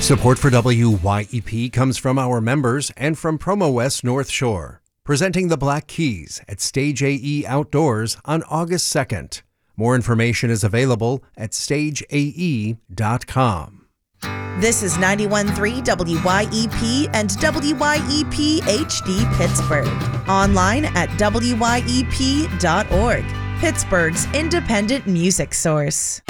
Support for WYEP comes from our members and from Promo West North Shore, presenting the Black Keys at Stage AE Outdoors on August 2nd. More information is available at stageae.com. This is 91.3 WYEP and WYEP HD Pittsburgh. Online at WYEP.org, Pittsburgh's independent music source.